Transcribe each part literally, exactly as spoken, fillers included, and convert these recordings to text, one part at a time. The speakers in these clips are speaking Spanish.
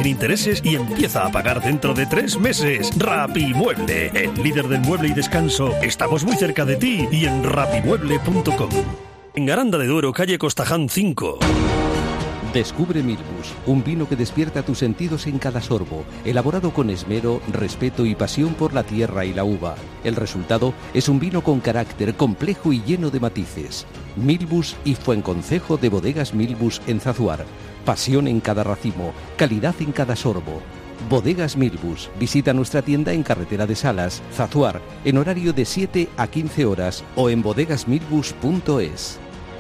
sin intereses y empieza a pagar dentro de tres meses. Rapimueble, el líder del mueble y descanso. Estamos muy cerca de ti y en rapimueble punto com. En Aranda de Duero, calle Costaján cinco. Descubre Milbus, un vino que despierta tus sentidos en cada sorbo, elaborado con esmero, respeto y pasión por la tierra y la uva. El resultado es un vino con carácter complejo y lleno de matices. Milbus y Fuenconcejo de Bodegas Milbus en Zazuar. Pasión en cada racimo, calidad en cada sorbo. Bodegas Milbus. Visita nuestra tienda en Carretera de Salas, Zazuar, en horario de siete a quince horas o en bodegas milbus punto es.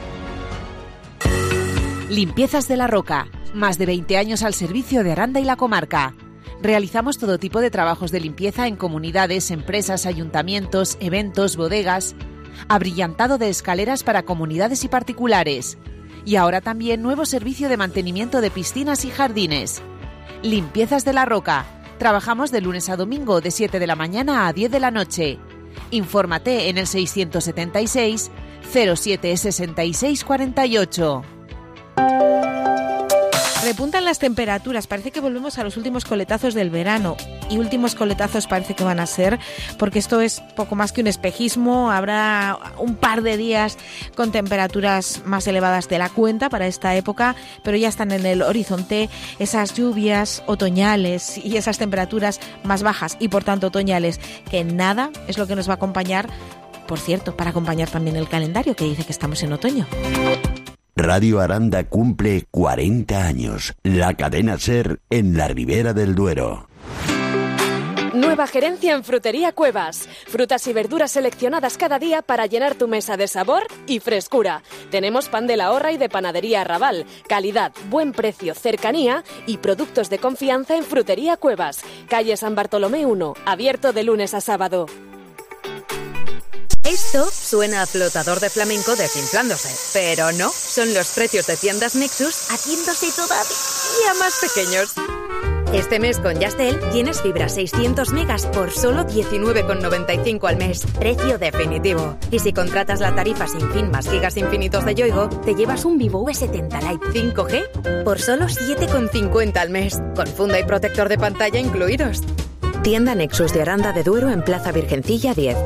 Limpiezas de la Roca. Más de veinte años al servicio de Aranda y la comarca. Realizamos todo tipo de trabajos de limpieza en comunidades, empresas, ayuntamientos, eventos, bodegas. Abrillantado de escaleras para comunidades y particulares. Y ahora también nuevo servicio de mantenimiento de piscinas y jardines. Limpiezas de la Roca. Trabajamos de lunes a domingo de siete de la mañana a diez de la noche. Infórmate en el seiscientos setenta y seis cero siete sesenta y seis cuarenta y ocho. Repuntan las temperaturas, parece que volvemos a los últimos coletazos del verano y últimos coletazos parece que van a ser, porque esto es poco más que un espejismo. Habrá un par de días con temperaturas más elevadas de la cuenta para esta época, pero ya están en el horizonte esas lluvias otoñales y esas temperaturas más bajas y por tanto otoñales, que nada es lo que nos va a acompañar, por cierto, para acompañar también el calendario que dice que estamos en otoño. Radio Aranda cumple cuarenta años. La cadena SER en la Ribera del Duero. Nueva gerencia en Frutería Cuevas. Frutas y verduras seleccionadas cada día para llenar tu mesa de sabor y frescura. Tenemos pan de la Horra y de Panadería Arrabal. Calidad, buen precio, cercanía y productos de confianza en Frutería Cuevas. Calle San Bartolomé uno, abierto de lunes a sábado. Esto suena a flotador de flamenco desinflándose, pero no, son los precios de tiendas Nexus haciéndose todavía más pequeños. Este mes con Yastel tienes fibra seiscientos megas por solo diecinueve con noventa y cinco al mes, precio definitivo. Y si contratas la tarifa sin fin más gigas infinitos de Yoigo, te llevas un Vivo V setenta Lite cinco G por solo siete con cincuenta al mes, con funda y protector de pantalla incluidos. Tienda Nexus de Aranda de Duero en Plaza Virgencilla diez.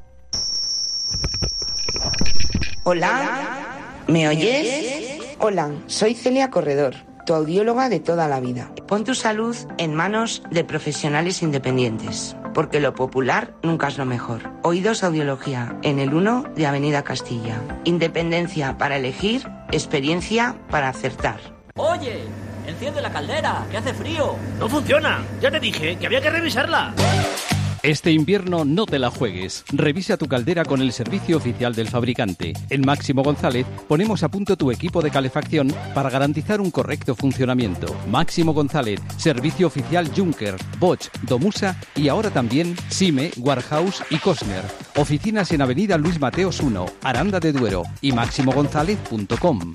Hola, ¿me oyes? Hola, soy Celia Corredor, tu audióloga de toda la vida. Pon tu salud en manos de profesionales independientes, porque lo popular nunca es lo mejor. Oídos Audiología, en el uno de Avenida Castilla. Independencia para elegir, experiencia para acertar. Oye, enciende la caldera, que hace frío. No funciona, ya te dije que había que revisarla. Este invierno no te la juegues. Revisa tu caldera con el servicio oficial del fabricante. En Máximo González ponemos a punto tu equipo de calefacción para garantizar un correcto funcionamiento. Máximo González, servicio oficial Juncker, Bosch, Domusa y ahora también Sime, Warhouse y Cosner. Oficinas en Avenida Luis Mateos uno, Aranda de Duero y máximo gonzález punto com.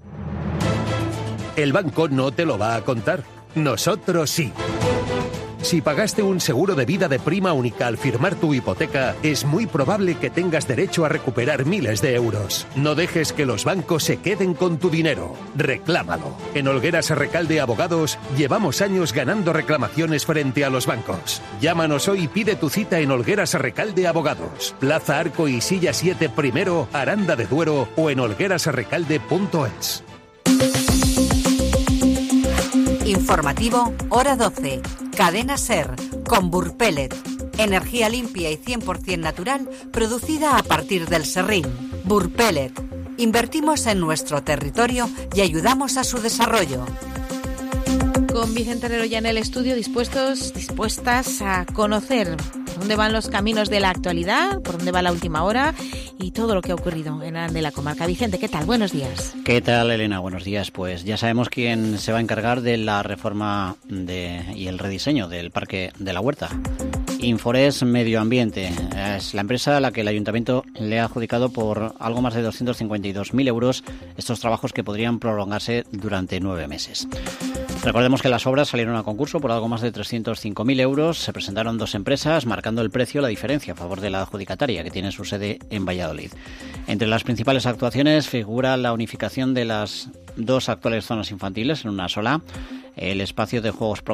El banco no te lo va a contar. Nosotros sí. Si pagaste un seguro de vida de prima única al firmar tu hipoteca, es muy probable que tengas derecho a recuperar miles de euros. No dejes que los bancos se queden con tu dinero. Reclámalo. En Olgueras Recalde Abogados llevamos años ganando reclamaciones frente a los bancos. Llámanos hoy y pide tu cita en Olgueras Recalde Abogados. Plaza Arco y Silla siete primero, Aranda de Duero o en olgueras recalde punto es. Informativo, hora doce. Cadena SER, con Burpelet. Energía limpia y cien por ciento natural, producida a partir del serrín. Burpelet. Invertimos en nuestro territorio y ayudamos a su desarrollo. Con Vicente Herrero ya en el estudio, dispuestos, dispuestas a conocer por dónde van los caminos de la actualidad, por dónde va la última hora y todo lo que ha ocurrido en Aranda y la comarca. Vicente, ¿qué tal? Buenos días. ¿Qué tal, Elena? Buenos días. Pues ya sabemos quién se va a encargar de la reforma de, y el rediseño del Parque de la Huerta. Inforest Medio Ambiente es la empresa a la que el Ayuntamiento le ha adjudicado por algo más de doscientos cincuenta y dos mil euros estos trabajos que podrían prolongarse durante nueve meses. Recordemos que las obras salieron a concurso por algo más de trescientos cinco mil euros. Se presentaron dos empresas, marcando el precio la diferencia a favor de la adjudicataria, que tiene su sede en Valladolid. Entre las principales actuaciones figura la unificación de las dos actuales zonas infantiles en una sola, el espacio de juegos